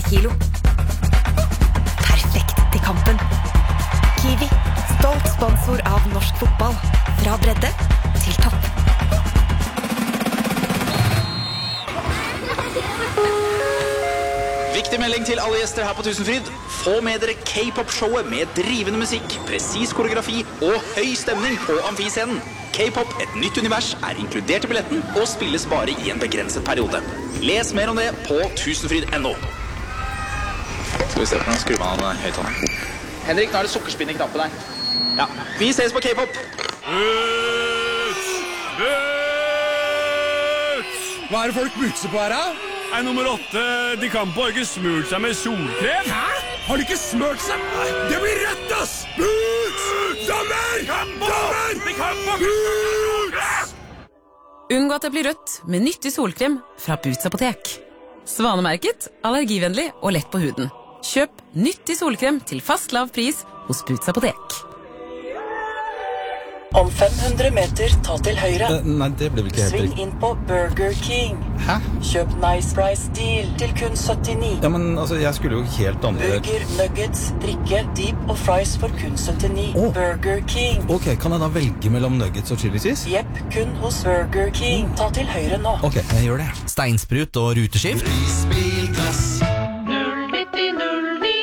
per kilo. Perfekt til kampen. Kiwi, stolt sponsor av norsk fotball. Fra bredde til topp. Viktig melding til alle gjester her på Tusenfryd. Få med dere K-pop-showet med drivende musikk, presis koreografi og høy stemning på amfiscenen. K-pop, et nytt univers, er inkludert i billetten og spilles bare i en begrenset periode. Les mer om det på tusenfryd.no. Skal vi se på den, skru man av høyttaleren. Henrik, nå er det sukkerspinn i knappen her. Ja, vi ses på K-pop. Hva er det folk bukser på her, da? Nummer 8, de kan på ikke smurt seg med solkrem. Hæ? Har de ikke smurt seg? Det blir rødt, ass! Boots! Dommer! Dommer! Boots! Unngå at det blir rødt med nyttig solkrem fra Boots apotek. Svanemerket, allergivennlig og lett på huden. Kjøp nyttig solkrem til fast lav pris hos Boots apotek. Om 500 meter, ta til høyre. Nei, det ble vel ikke helt Sving riktig. inn på Burger King. Hæ? Kjøp Nice Price Deal til kun 79. Ja, men altså, jeg skulle jo helt andre... Burger, nuggets, drikke, deep og fries for kun 79. Burger King. Ok, kan jeg da velge mellom nuggets og chili cheese? Jepp, kun hos Burger King. Ta til høyre nå. Ok, jeg gjør det. Steinsprut og ruteskift. Prisbilklass 0909.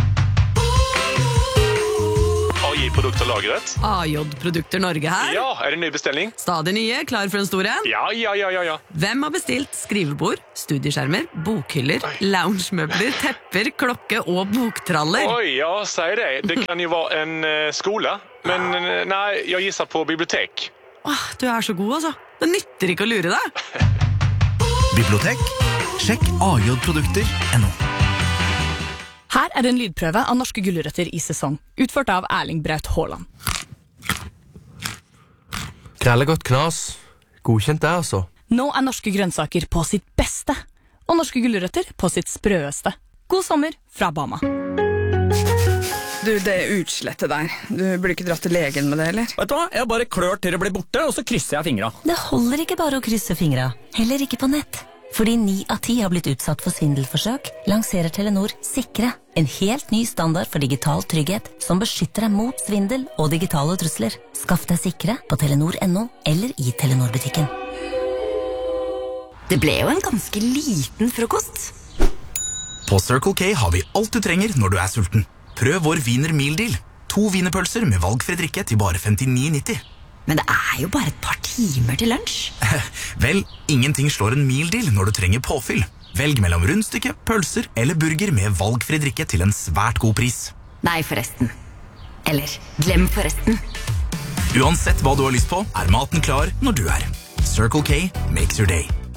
AJ-produkter lagret. AJ-produkter Norge her. Ja, er det ny bestilling? Stadig nye, klar for en stor en. Ja. Hvem har bestilt skrivebord, studieskjermer, bokhyller, loungemøbler, tepper, klokke og boktraller? Oj, ja, säg det. Det kan ju vara en skola. Men nej, jag gissar på bibliotek. Du er så god, altså. Det nytter ikke å lure deg. Bibliotek. Sjekk AJ-produkter.no. Her er en lydprøve av norske gulrøtter i sesong, utført av Erling Braut Haaland. Krællegodt knas. Godkjent det, altså. Nå er norske grønnsaker på sitt beste, og norske gulrøtter på sitt sprøeste. God sommer fra Bama. Du, det utslettet der. Du burde ikke dratt til legen med det, eller? Vet du hva? Jeg bare klør til det blir borte, og så krysser jeg fingra. Det holder ikke bare å krysse fingra, heller ikke på nett. Fordi 9 av 10 har blitt utsatt for svindelforsøk, lanserer Telenor Sikre, en helt ny standard for digital trygghet som beskytter deg mot svindel og digitale trusler. Skaff deg Sikre på telenor.no eller i Telenor-butikken. Det ble jo en ganske liten frokost. På Circle K har vi alt du trenger når du er sulten. Prøv vår Wiener Meal Deal. 2 wienerpølser med valgfri drikke til bare 59,90. Men det er jo bare et par timer til lunsj. Vel, ingenting slår en meal deal når du trenger påfyll. Velg mellom rundstykke, pølser eller burger med valgfri drikke til en svært god pris. Nei, forresten. Eller, glem forresten. Uansett hva du har lyst på, er maten klar når du er. Circle K makes your day.